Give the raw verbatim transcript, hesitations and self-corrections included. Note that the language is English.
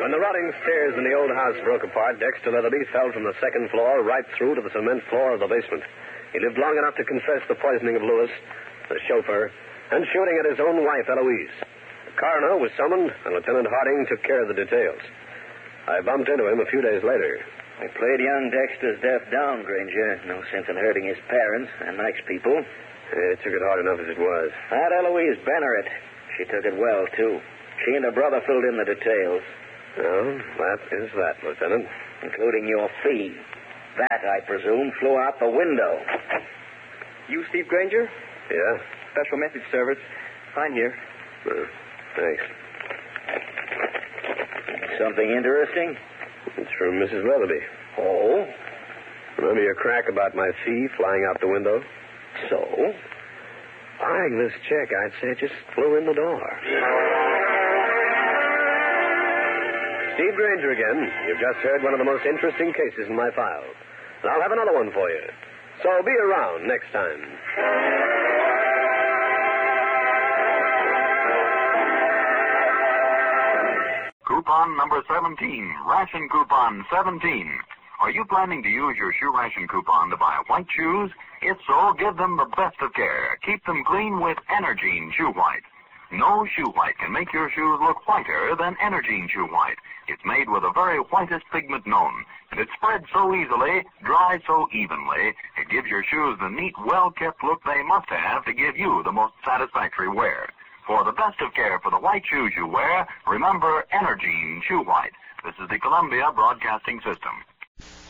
When the rotting stairs in the old house broke apart, Dexter Leatherby fell from the second floor right through to the cement floor of the basement. He lived long enough to confess the poisoning of Lewis, the chauffeur, and shooting at his own wife, Eloise. The coroner was summoned, and Lieutenant Harding took care of the details. I bumped into him a few days later. We played young Dexter's death down, Granger. No sense in hurting his parents and nice people. It took it hard enough as it was. That Eloise Benneret, she took it well, too. She and her brother filled in the details. Oh, that is that, Lieutenant. Including your fee. That, I presume, flew out the window. You Steve Granger? Yeah? Special message service. Sign here. Uh, thanks. Something interesting? It's from Missus Leatherby. Oh? Remember your crack about my fee flying out the window? So? Buying this check, I'd say it just flew in the door. Steve Granger again. You've just heard one of the most interesting cases in my file. And I'll have another one for you. So be around next time. Coupon number seventeen. Ration coupon seventeen. Are you planning to use your shoe ration coupon to buy white shoes? If so, give them the best of care. Keep them clean with Energine Shoe White. No shoe white can make your shoes look whiter than Energine Shoe White. It's made with the very whitest pigment known, and it spreads so easily, dries so evenly, it gives your shoes the neat, well-kept look they must have to give you the most satisfactory wear. For the best of care for the white shoes you wear, remember Energine Shoe White. This is the Columbia Broadcasting System.